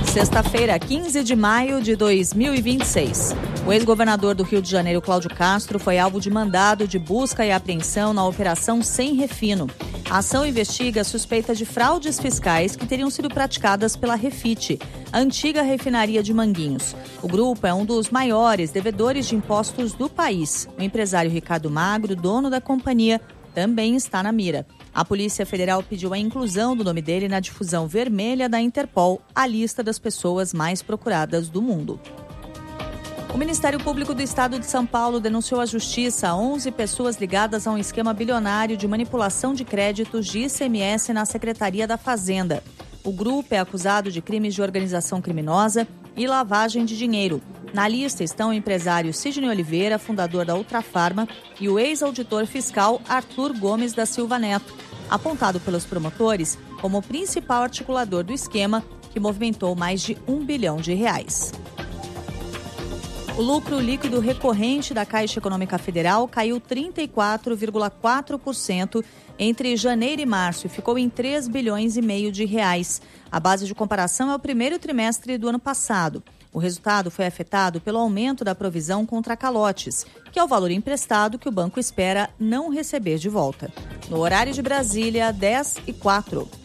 Sexta-feira, 15 de maio de 2026. O ex-governador do Rio de Janeiro, Cláudio Castro, foi alvo de mandado de busca e apreensão na Operação Sem Refino. A ação investiga suspeitas de fraudes fiscais que teriam sido praticadas pela Refit, a antiga refinaria de Manguinhos. O grupo é um dos maiores devedores de impostos do país. O empresário Ricardo Magro, dono da companhia, também está na mira. A Polícia Federal pediu a inclusão do nome dele na difusão vermelha da Interpol, a lista das pessoas mais procuradas do mundo. O Ministério Público do Estado de São Paulo denunciou à Justiça 11 pessoas ligadas a um esquema bilionário de manipulação de créditos de ICMS na Secretaria da Fazenda. O grupo é acusado de crimes de organização criminosa e lavagem de dinheiro. Na lista estão o empresário Sidney Oliveira, fundador da Ultrafarma, e o ex-auditor fiscal Arthur Gomes da Silva Neto, apontado pelos promotores como o principal articulador do esquema, que movimentou mais de R$1 bilhão. O lucro líquido recorrente da Caixa Econômica Federal caiu 34,4% entre janeiro e março e ficou em R$3,5 bilhões. A base de comparação é o primeiro trimestre do ano passado. O resultado foi afetado pelo aumento da provisão contra calotes, que é o valor emprestado que o banco espera não receber de volta. No horário de Brasília, 10h04.